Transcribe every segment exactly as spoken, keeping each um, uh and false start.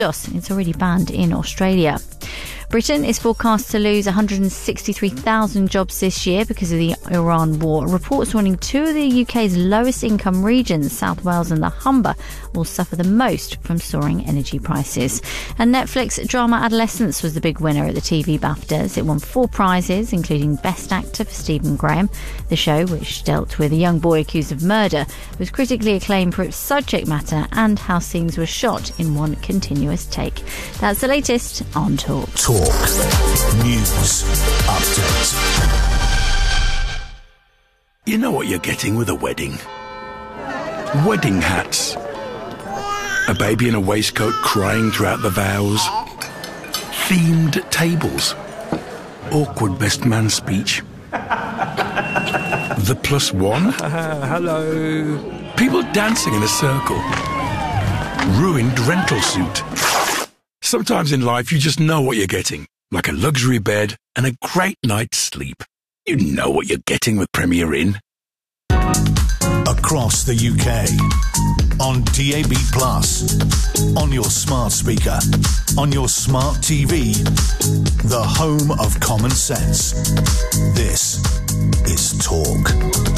It's already banned in Australia. Britain is forecast to lose one hundred sixty-three thousand jobs this year because of the Iran war. Reports warning two of the U K's lowest income regions, South Wales and the Humber, will suffer the most from soaring energy prices. And Netflix drama Adolescence was the big winner at the T V BAFTAs. It won four prizes, including Best Actor for Stephen Graham. The show, which dealt with a young boy accused of murder, was critically acclaimed for its subject matter and how scenes were shot in one continuous take. That's the latest on Talk. Talk News Update. You know what you're getting with a wedding? Wedding hats. A baby in a waistcoat crying throughout the vows. Themed tables. Awkward best man speech. The plus one. Uh, hello. People dancing in a circle. Ruined rental suit. Sometimes in life you just know what you're getting, like a luxury bed and a great night's sleep. You know what you're getting with Premier Inn. Across the U K, on D A B plus, on your smart speaker, on your smart T V, the home of common sense. This is Talk.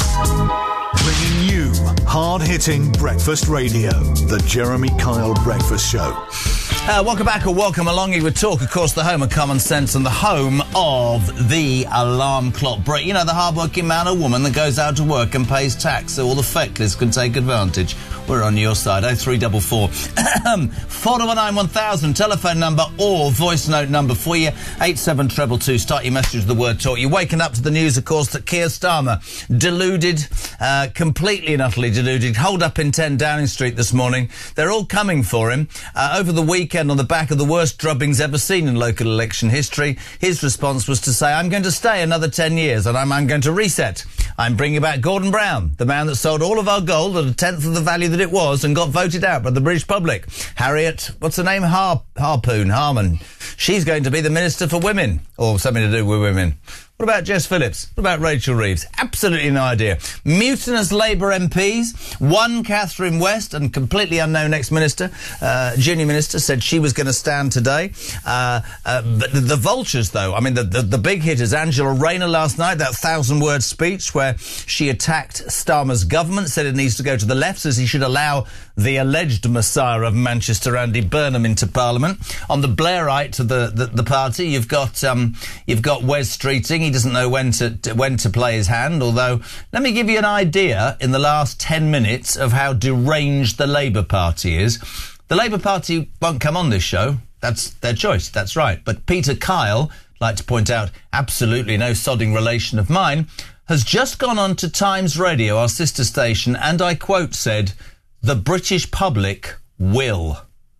Bringing you hard-hitting breakfast radio, the Jeremy Kyle Breakfast Show. Uh, welcome back or welcome along. You would Talk, of course, the home of common sense and the home of the alarm clock break. You know, the hard-working man or woman that goes out to work and pays tax so all the feckless can take advantage. We're on your side. oh three four four four one nine one thousand, telephone number or voice note number for you, eight seven two two two. Start your message with the word Talk. You're waking up to the news, of course, that Keir Starmer, deluded, uh, completely and utterly deluded, holed up in ten Downing Street this morning. They're all coming for him. Uh, over the weekend, on the back of the worst drubbings ever seen in local election history, his response was to say, I'm going to stay another ten years and I'm, I'm going to reset. I'm bringing back Gordon Brown, the man that sold all of our gold at a tenth of the value that it was and got voted out by the British public. Harriet, what's her name? Har- Harpoon, Harman. She's going to be the Minister for Women, or something to do with women. What about Jess Phillips? What about Rachel Reeves? Absolutely no idea. Mutinous Labour M Ps. One, Catherine West, and completely unknown ex-minister, uh, junior minister, said she was going to stand today. Uh, uh, but the, the vultures, though, I mean, the, the, the big hitters, Angela Rayner last night, that thousand-word speech where she attacked Starmer's government, said it needs to go to the left, says he should allow the alleged messiah of Manchester, Andy Burnham, into Parliament. On the Blairite of the, the, the party, you've got um, you've got Wes Streeting. He doesn't know when to, to when to play his hand, although let me give you an idea in the last ten minutes of how deranged the Labour Party is. The Labour Party won't come on this show. That's their choice. That's right. But Peter Kyle, I'd like to point out, absolutely no sodding relation of mine, has just gone on to Times Radio, our sister station, and I quote said, the British public will,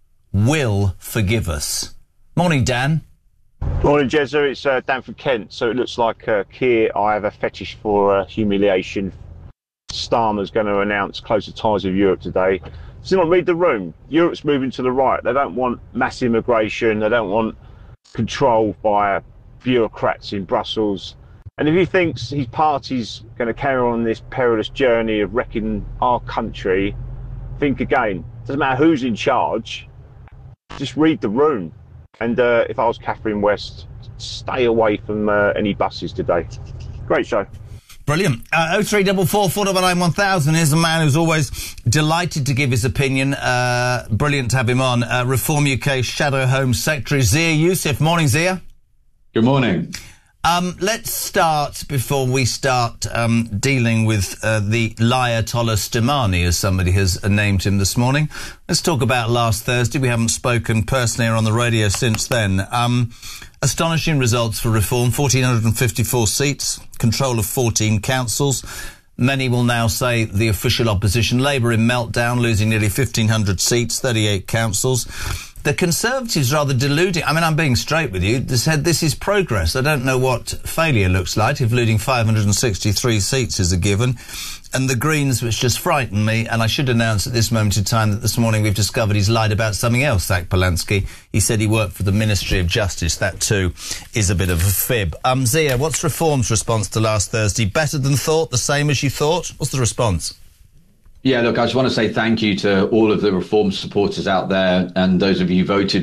will forgive us. Morning, Dan. Morning, Jezza. It's uh, Dan from Kent. So it looks like uh, Keir, I have a fetish for uh, humiliation. Starmer's going to announce closer ties with Europe today. Does anyone read the room? Europe's moving to the right. They don't want mass immigration. They don't want control by bureaucrats in Brussels. And if he thinks his party's going to carry on this perilous journey of wrecking our country, think again. Doesn't matter who's in charge. Just read the room. And uh, if I was Catherine West, stay away from uh, any buses today. Great show. Brilliant. Uh, oh three four four four one nine one thousand is a man who's always delighted to give his opinion. Uh, brilliant to have him on. Uh, Reform U K Shadow Home Secretary Zia Youssef. Morning, Zia. Good morning. Um, let's start, before we start um, dealing with uh, the Ayatollah Stimani, as somebody has uh, named him this morning. Let's talk about last Thursday. We haven't spoken personally or on the radio since then. Um, astonishing results for Reform, one thousand four hundred fifty-four seats, control of fourteen councils. Many will now say the official opposition. Labour in meltdown, losing nearly fifteen hundred seats, thirty-eight councils. The Conservatives rather deluding. I mean, I'm being straight with you. They said this is progress. I don't know what failure looks like if losing five hundred sixty-three seats is a given. And the Greens, which just frightened me, and I should announce at this moment in time that this morning we've discovered he's lied about something else, Zach Polanski. He said he worked for the Ministry of Justice. That, too, is a bit of a fib. Um, Zia, what's Reform's response to last Thursday? Better than thought? The same as you thought? What's the response? Yeah, look, I just want to say thank you to all of the reform supporters out there and those of you who voted